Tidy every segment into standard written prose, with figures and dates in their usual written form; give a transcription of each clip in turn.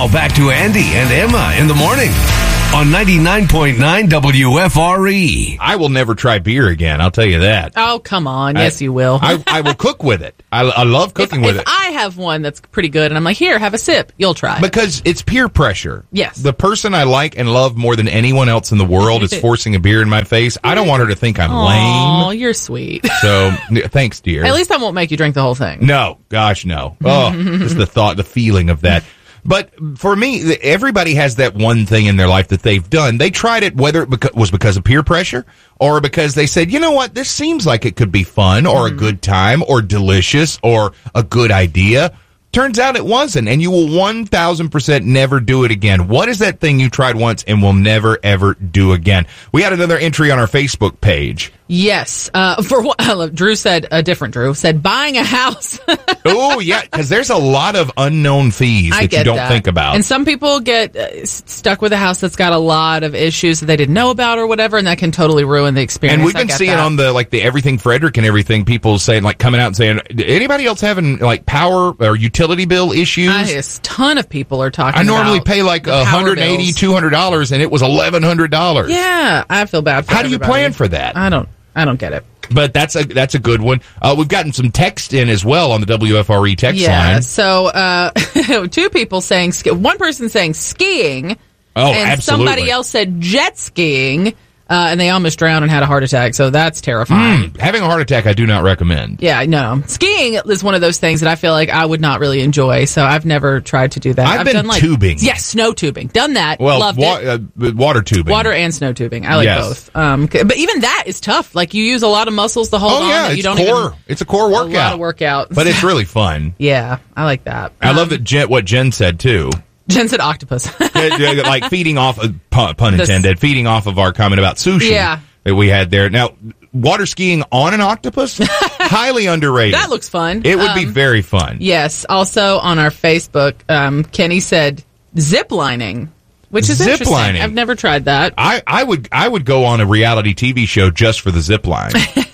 Now back to Andy and Emma in the morning on 99.9 WFRE. I will never try beer again, I'll tell you that. Oh, come on. Yes, you will. I will cook with it. I love cooking with it. If I have one that's pretty good and I'm like, here, have a sip, you'll try. Because it's peer pressure. Yes. The person I like and love more than anyone else in the world is forcing a beer in my face. I don't want her to think I'm lame. Oh, you're sweet. So, thanks, dear. At least I won't make you drink the whole thing. No, gosh, no. Oh, just the feeling of that. But for me, everybody has that one thing in their life that they've done. They tried it, whether it was because of peer pressure or because they said, you know what, this seems like it could be fun or a good time or delicious or a good idea. Turns out it wasn't, and you will 1,000% never do it again. What is that thing you tried once and will never, ever do again? We had another entry on our Facebook page. Yes. Drew said, a different Drew, said buying a house. Oh, yeah, because there's a lot of unknown fees that you don't think about. And some people get stuck with a house that's got a lot of issues that they didn't know about or whatever, and that can totally ruin the experience. And we've been seeing on the Everything Frederick and everything, people saying, coming out and saying, anybody else having, power or utility bill issues? A ton of people are talking about I normally pay $180, $200, and it was $1,100. Yeah, I feel bad for How do you plan for that? I don't get it. But that's a good one. We've gotten some text in as well on the WFRE text line. Yeah, so two people saying, one person saying skiing, and absolutely. Somebody else said jet skiing, and they almost drowned and had a heart attack, so that's terrifying. Having a heart attack, I do not recommend. Yeah, no. Skiing is one of those things that I feel like I would not really enjoy, so I've never tried to do that. I've been done tubing. Yes, snow tubing. Done that. Well, loved it. Water tubing. Water and snow tubing. I like both. But even that is tough. You use a lot of muscles to hold on. That you don't it's a core workout. A lot of workout. But it's really fun. Yeah, I like that. I love that what Jen said, too. Jen said octopus. Feeding off, pun intended, feeding off of our comment about sushi that we had there. Now, water skiing on an octopus? Highly underrated. That looks fun. It would be very fun. Yes. Also on our Facebook, Kenny said zip lining, which is interesting. I've never tried that. I would go on a reality TV show just for the zip line.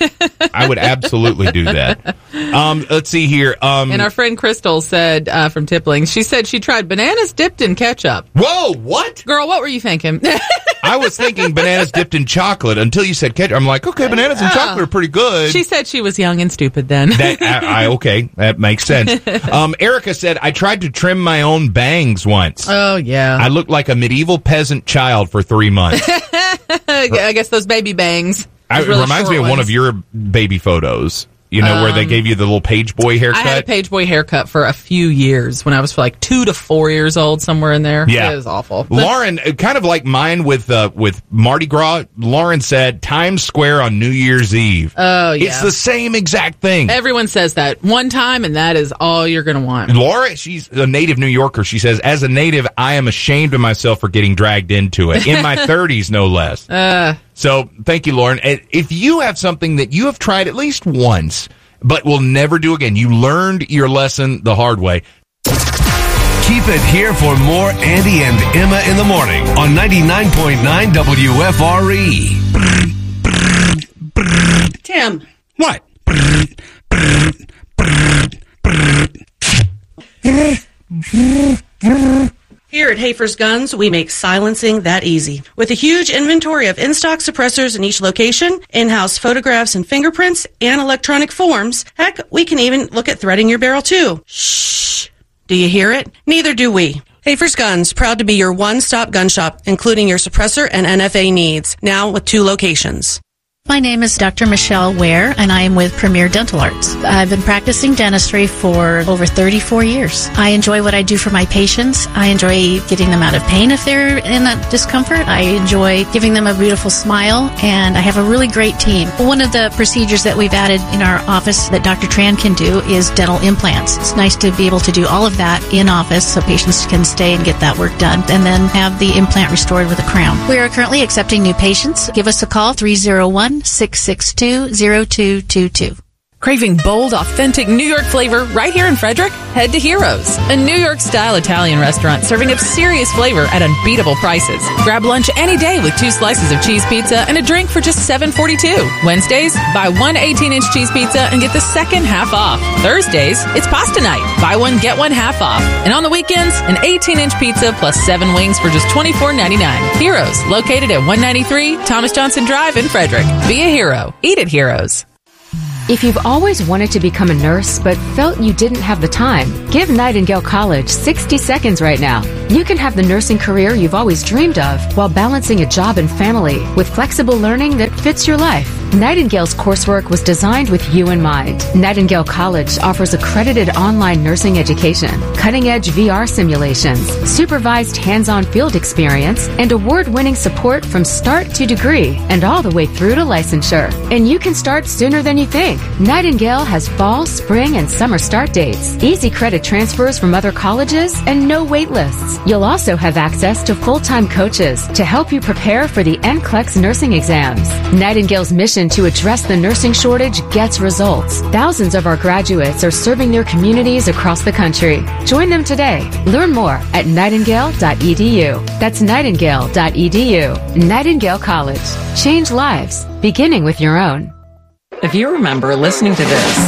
I would absolutely do that. Let's see here. And our friend Crystal said from Tippling, she said she tried bananas dipped in ketchup. Whoa, what? Girl, what were you thinking? I was thinking bananas dipped in chocolate until you said ketchup. I'm like, okay, bananas and chocolate are pretty good. She said she was young and stupid then. Okay, that makes sense. Erica said, I tried to trim my own bangs once. Oh, yeah. I looked like a medieval peasant child for 3 months. I guess those baby bangs. It reminds me of one of your baby photos. Where they gave you the little page boy haircut? I had a page boy haircut for a few years when I was 2 to 4 years old, somewhere in there. Yeah. It was awful. Lauren, kind of like mine with Mardi Gras, Lauren said Times Square on New Year's Eve. Oh, yeah. It's the same exact thing. Everyone says that one time, and that is all you're going to want. Laura, she's a native New Yorker. She says, as a native, I am ashamed of myself for getting dragged into it. In my 30s, no less. So, thank you, Lauren. If you have something that you have tried at least once, but will never do again, you learned your lesson the hard way. Keep it here for more Andy and Emma in the morning on 99.9 WFRE. Tim. What? Here at Hafer's Guns, we make silencing that easy. With a huge inventory of in-stock suppressors in each location, in-house photographs and fingerprints, and electronic forms, heck, we can even look at threading your barrel too. Shh. Do you hear it? Neither do we. Hafer's Guns, proud to be your one-stop gun shop, including your suppressor and NFA needs, now with 2 locations. My name is Dr. Michelle Ware, and I am with Premier Dental Arts. I've been practicing dentistry for over 34 years. I enjoy what I do for my patients. I enjoy getting them out of pain if they're in that discomfort. I enjoy giving them a beautiful smile, and I have a really great team. One of the procedures that we've added in our office that Dr. Tran can do is dental implants. It's nice to be able to do all of that in office so patients can stay and get that work done, and then have the implant restored with a crown. We are currently accepting new patients. Give us a call, 301-662-0222. Craving bold, authentic New York flavor right here in Frederick? Head to Heroes, a New York-style Italian restaurant serving up serious flavor at unbeatable prices. Grab lunch any day with 2 slices of cheese pizza and a drink for just $7.42. Wednesdays, buy 1 18-inch cheese pizza and get the second half off. Thursdays, it's pasta night. Buy 1, get 1 half off. And on the weekends, an 18-inch pizza plus 7 wings for just $24.99. Heroes, located at 193 Thomas Johnson Drive in Frederick. Be a hero. Eat at Heroes. If you've always wanted to become a nurse but felt you didn't have the time, give Nightingale College 60 seconds right now. You can have the nursing career you've always dreamed of while balancing a job and family with flexible learning that fits your life. Nightingale's coursework was designed with you in mind. Nightingale College offers accredited online nursing education, cutting-edge VR simulations, supervised hands-on field experience, and award-winning support from start to degree and all the way through to licensure. And you can start sooner than you think. Nightingale has fall, spring, and summer start dates, easy credit transfers from other colleges, and no wait lists. You'll also have access to full-time coaches to help you prepare for the NCLEX nursing exams. Nightingale's mission to address the nursing shortage gets results. Thousands of our graduates are serving their communities across the country. Join them today. Learn more at nightingale.edu. That's nightingale.edu. Nightingale College. Change lives, beginning with your own. If you remember listening to this,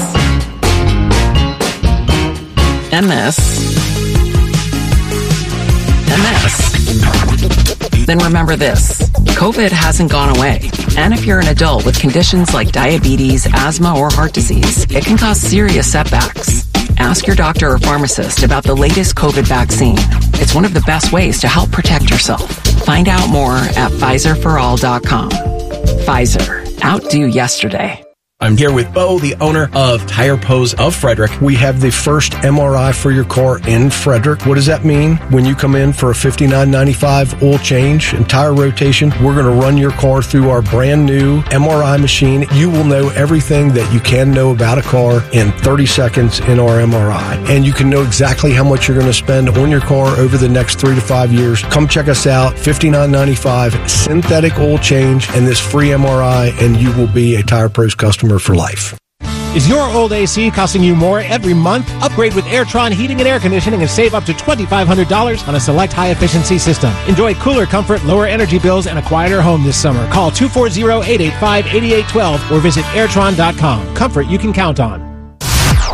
and this, and this, then remember this. COVID hasn't gone away. And if you're an adult with conditions like diabetes, asthma, or heart disease, it can cause serious setbacks. Ask your doctor or pharmacist about the latest COVID vaccine. It's one of the best ways to help protect yourself. Find out more at PfizerForAll.com. Pfizer. Outdo yesterday. I'm here with Bo, the owner of Tire Pros of Frederick. We have the first MRI for your car in Frederick. What does that mean? When you come in for a $59.95 oil change and tire rotation, we're going to run your car through our brand new MRI machine. You will know everything that you can know about a car in 30 seconds in our MRI. And you can know exactly how much you're going to spend on your car over the next 3 to 5 years. Come check us out. $59.95 synthetic oil change and this free MRI, and you will be a Tire Pros customer for life. Is your old AC costing you more every month? Upgrade with Airtron Heating and Air Conditioning and save up to $2,500 on a select high-efficiency system. Enjoy cooler comfort, lower energy bills, and a quieter home this summer. Call 240-885-8812 or visit Airtron.com. Comfort you can count on.